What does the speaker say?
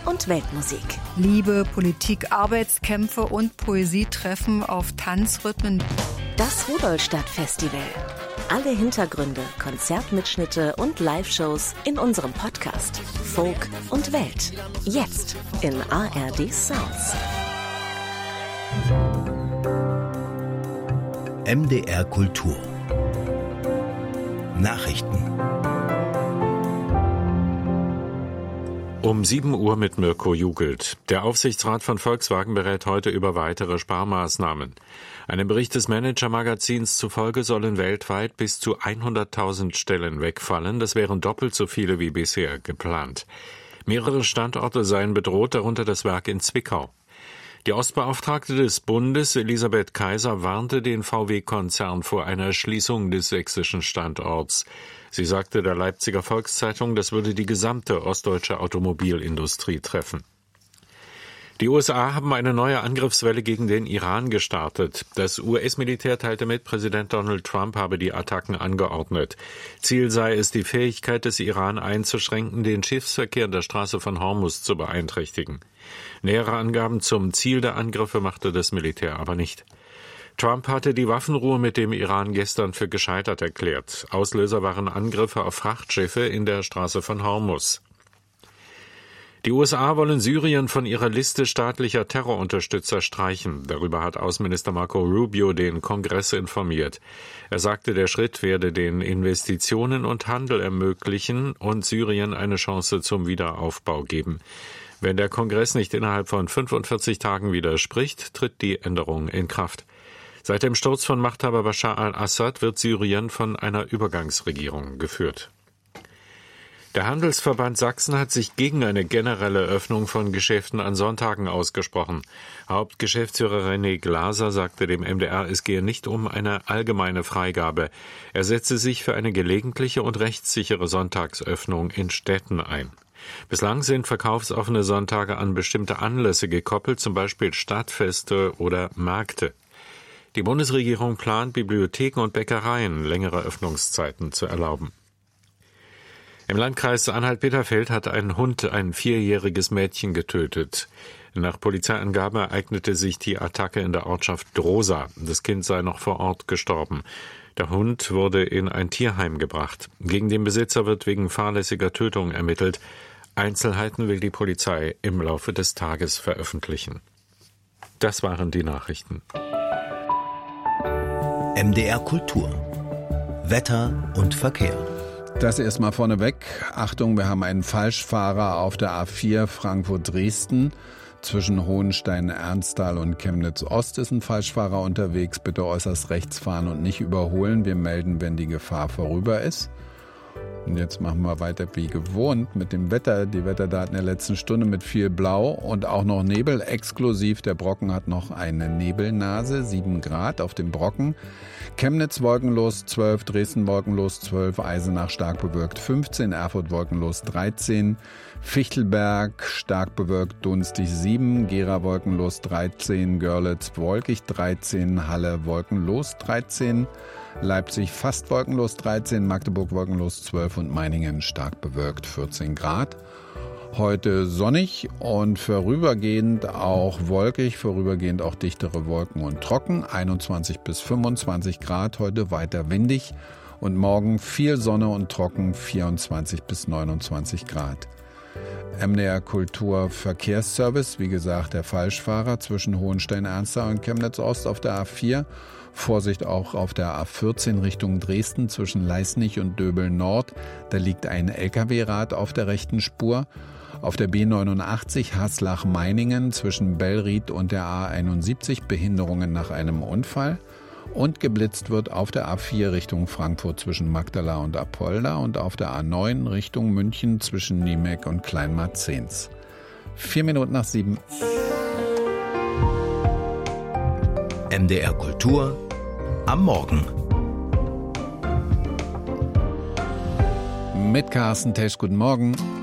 und Weltmusik. Liebe, Politik, Arbeitskämpfe und Poesie treffen auf Tanzrhythmen. Das Rudolstadt-Festival. Alle Hintergründe, Konzertmitschnitte und Live-Shows in unserem Podcast Folk und Welt. Jetzt in ARD Sounds. MDR Kultur. Nachrichten. Um 7 Uhr mit Mirko Jugelt. Der Aufsichtsrat von Volkswagen berät heute über weitere Sparmaßnahmen. Einem Bericht des Manager-Magazins zufolge sollen weltweit bis zu 100.000 Stellen wegfallen. Das wären doppelt so viele wie bisher geplant. Mehrere Standorte seien bedroht, darunter das Werk in Zwickau. Die Ostbeauftragte des Bundes, Elisabeth Kaiser, warnte den VW-Konzern vor einer Schließung des sächsischen Standorts. Sie sagte der Leipziger Volkszeitung, das würde die gesamte ostdeutsche Automobilindustrie treffen. Die USA haben eine neue Angriffswelle gegen den Iran gestartet. Das US-Militär teilte mit, Präsident Donald Trump habe die Attacken angeordnet. Ziel sei es, die Fähigkeit des Iran einzuschränken, den Schiffsverkehr in der Straße von Hormuz zu beeinträchtigen. Nähere Angaben zum Ziel der Angriffe machte das Militär aber nicht. Trump hatte die Waffenruhe mit dem Iran gestern für gescheitert erklärt. Auslöser waren Angriffe auf Frachtschiffe in der Straße von Hormuz. Die USA wollen Syrien von ihrer Liste staatlicher Terrorunterstützer streichen. Darüber hat Außenminister Marco Rubio den Kongress informiert. Er sagte, der Schritt werde den Investitionen und Handel ermöglichen und Syrien eine Chance zum Wiederaufbau geben. Wenn der Kongress nicht innerhalb von 45 Tagen widerspricht, tritt die Änderung in Kraft. Seit dem Sturz von Machthaber Bashar al-Assad wird Syrien von einer Übergangsregierung geführt. Der Handelsverband Sachsen hat sich gegen eine generelle Öffnung von Geschäften an Sonntagen ausgesprochen. Hauptgeschäftsführer René Glaser sagte dem MDR, es gehe nicht um eine allgemeine Freigabe. Er setze sich für eine gelegentliche und rechtssichere Sonntagsöffnung in Städten ein. Bislang sind verkaufsoffene Sonntage an bestimmte Anlässe gekoppelt, zum Beispiel Stadtfeste oder Märkte. Die Bundesregierung plant, Bibliotheken und Bäckereien längere Öffnungszeiten zu erlauben. Im Landkreis Anhalt-Bitterfeld hat ein Hund ein 4-jähriges Mädchen getötet. Nach Polizeiangaben ereignete sich die Attacke in der Ortschaft Drosa. Das Kind sei noch vor Ort gestorben. Der Hund wurde in ein Tierheim gebracht. Gegen den Besitzer wird wegen fahrlässiger Tötung ermittelt. Einzelheiten will die Polizei im Laufe des Tages veröffentlichen. Das waren die Nachrichten. MDR Kultur. Wetter und Verkehr. Das erstmal vorneweg. Achtung, wir haben einen Falschfahrer auf der A4 Frankfurt-Dresden. Zwischen Hohenstein-Ernsthal und Chemnitz-Ost ist ein Falschfahrer unterwegs. Bitte äußerst rechts fahren und nicht überholen. Wir melden, wenn die Gefahr vorüber ist. Und jetzt machen wir weiter wie gewohnt mit dem Wetter. Die Wetterdaten der letzten Stunde mit viel Blau und auch noch Nebel. Exklusiv der Brocken hat noch eine Nebelnase, 7 Grad auf dem Brocken. Chemnitz wolkenlos 12, Dresden wolkenlos 12, Eisenach stark bewölkt 15, Erfurt wolkenlos 13, Fichtelberg stark bewölkt dunstig 7, Gera wolkenlos 13, Görlitz wolkig 13, Halle wolkenlos 13, Leipzig fast wolkenlos 13, Magdeburg wolkenlos 12 und Meiningen stark bewölkt 14 Grad. Heute sonnig und vorübergehend auch wolkig, vorübergehend auch dichtere Wolken und trocken, 21 bis 25 Grad, heute weiter windig und morgen viel Sonne und trocken, 24 bis 29 Grad. MDR Kultur Verkehrsservice, wie gesagt, der Falschfahrer zwischen Hohenstein-Ernsthal und Chemnitz-Ost auf der A4. Vorsicht auch auf der A14 Richtung Dresden zwischen Leisnig und Döbeln-Nord. Da liegt ein LKW-Rad auf der rechten Spur. Auf der B89 Haslach-Meiningen zwischen Bellried und der A71 Behinderungen nach einem Unfall. Und geblitzt wird auf der A4 Richtung Frankfurt zwischen Magdala und Apolda und auf der A9 Richtung München zwischen Niemek und Kleinmarzens. 7:04. MDR Kultur am Morgen. Mit Carsten Tesch, guten Morgen.